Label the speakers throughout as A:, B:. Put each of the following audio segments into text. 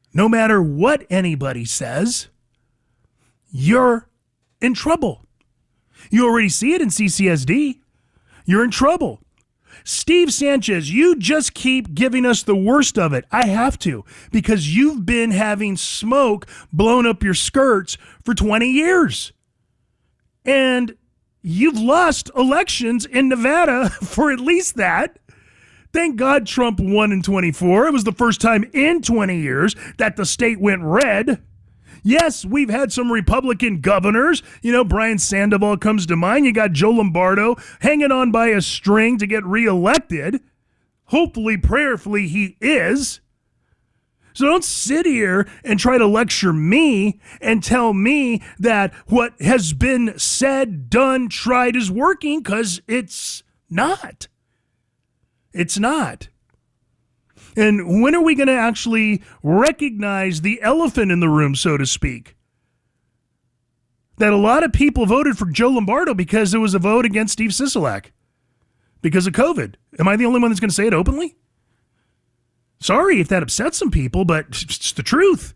A: no matter what anybody says, you're in trouble. You already see it in CCSD. You're in trouble. Steve Sanchez, you just keep giving us the worst of it. I have to, because you've been having smoke blown up your skirts for 20 years. And you've lost elections in Nevada for at least that. Thank God Trump won in 24. It was the first time in 20 years that the state went red. Yes, we've had some Republican governors. You know, Brian Sandoval comes to mind. You got Joe Lombardo hanging on by a string to get reelected. Hopefully, prayerfully, he is. So don't sit here and try to lecture me and tell me that what has been said, done, tried is working, because it's not. It's not. And when are we going to actually recognize the elephant in the room, so to speak? That a lot of people voted for Joe Lombardo because it was a vote against Steve Sisolak because of COVID. Am I the only one that's going to say it openly? Sorry if that upsets some people, but it's the truth.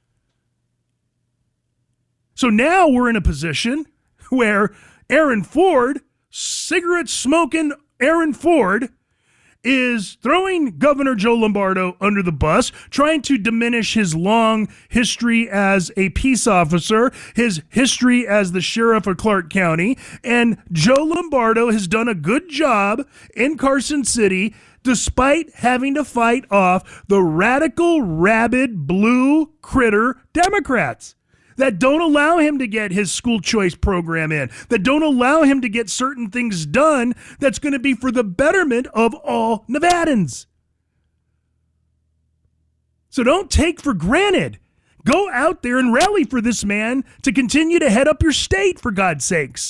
A: So now we're in a position where Aaron Ford, cigarette-smoking Aaron Ford, is throwing Governor Joe Lombardo under the bus, trying to diminish his long history as a peace officer, his history as the sheriff of Clark County. And Joe Lombardo has done a good job in Carson City, despite having to fight off the radical, rabid, blue critter Democrats that don't allow him to get his school choice program in, that don't allow him to get certain things done that's going to be for the betterment of all Nevadans. So don't take for granted. Go out there and rally for this man to continue to head up your state, for God's sakes.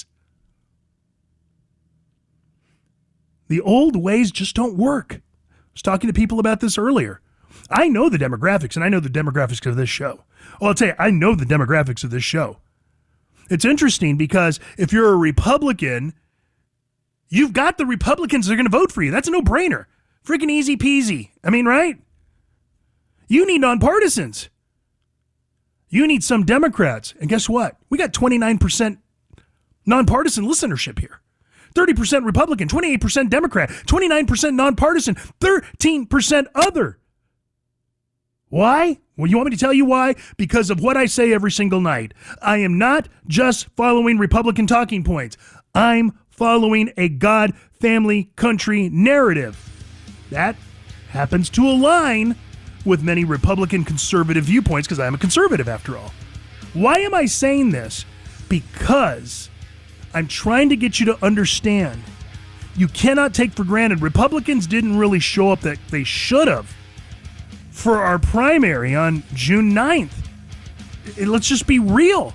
A: The old ways just don't work. I was talking to people about this earlier. I know the demographics, and I know the demographics of this show. Well, I'll tell you, I know the demographics of this show. It's interesting because if you're a Republican, you've got the Republicans that are going to vote for you. That's a no-brainer. Freaking easy peasy. I mean, right? You need nonpartisans. You need some Democrats. And guess what? We got 29% nonpartisan listenership here. 30% Republican, 28% Democrat, 29% nonpartisan, 13% other. Why? Well, you want me to tell you why? Because of what I say every single night. I am not just following Republican talking points. I'm following a God, family, country narrative. That happens to align with many Republican conservative viewpoints because I'm a conservative after all. Why am I saying this? Because I'm trying to get you to understand. You cannot take for granted. Republicans didn't really show up that they should have for our primary on June 9th. Let's just be real.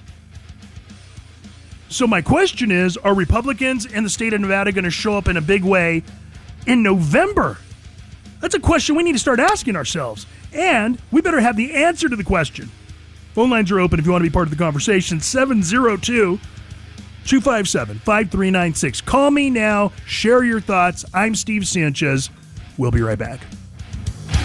A: So my question is, are Republicans in the state of Nevada going to show up in a big way in November? That's a question we need to start asking ourselves. And we better have the answer to the question. Phone lines are open if you want to be part of the conversation. 702-257-5396. Call me now. Share your thoughts. I'm Steve Sanchez. We'll be right back.